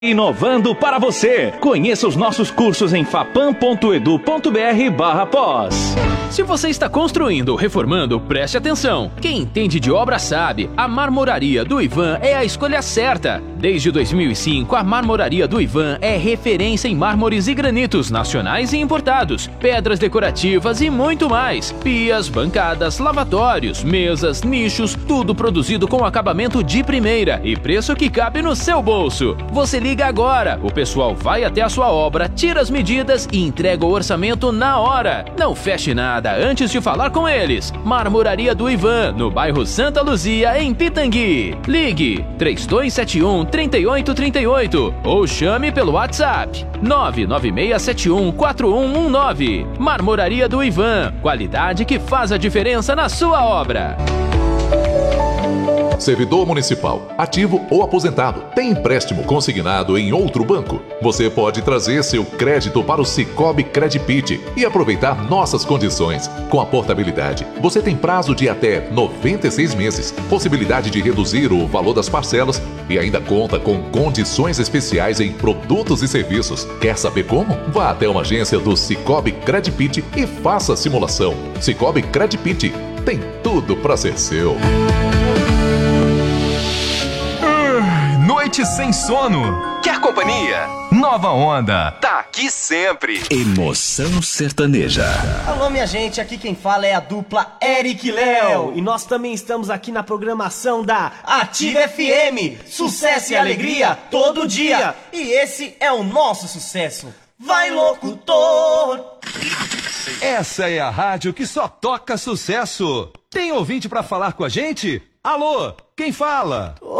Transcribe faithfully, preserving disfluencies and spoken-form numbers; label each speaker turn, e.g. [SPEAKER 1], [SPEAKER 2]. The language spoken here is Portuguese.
[SPEAKER 1] Inovando para você. Conheça os nossos cursos em fapam ponto edu ponto br barra pós.
[SPEAKER 2] Se você está construindo ou reformando, preste atenção. Quem entende de obra sabe, a Marmoraria do Ivan é a escolha certa. Desde dois mil e cinco, a Marmoraria do Ivan é referência em mármores e granitos nacionais e importados, pedras decorativas e muito mais. Pias, bancadas, lavatórios, mesas, nichos, tudo produzido com acabamento de primeira e preço que cabe no seu bolso. Você liga agora, o pessoal vai até a sua obra, tira as medidas e entrega o orçamento na hora. Não feche nada antes de falar com eles. Marmoraria do Ivan, no bairro Santa Luzia, em Pitangui. Ligue três dois sete um, três oito três oito ou chame pelo WhatsApp nove nove seis sete um, quatro um um nove. Marmoraria do Ivan, qualidade que faz a diferença na sua obra.
[SPEAKER 3] Servidor municipal, ativo ou aposentado, tem empréstimo consignado em outro banco? Você pode trazer seu crédito para o Sicoob Credipit e aproveitar nossas condições. Com a portabilidade, você tem prazo de até noventa e seis meses, possibilidade de reduzir o valor das parcelas e ainda conta com condições especiais em produtos e serviços. Quer saber como? Vá até uma agência do Sicoob Credipit e faça a simulação. Sicoob Credipit tem tudo para ser seu.
[SPEAKER 4] Noite sem sono. Quer companhia? Nova Onda tá aqui sempre.
[SPEAKER 5] Emoção sertaneja.
[SPEAKER 6] Alô, minha gente, aqui quem fala é a dupla Eric e Léo. E nós também estamos aqui na programação da Ativa F M. Sucesso e alegria todo dia. E esse é o nosso sucesso. Vai, locutor!
[SPEAKER 4] Essa é a rádio que só toca sucesso. Tem ouvinte pra falar com a gente? Alô, quem fala?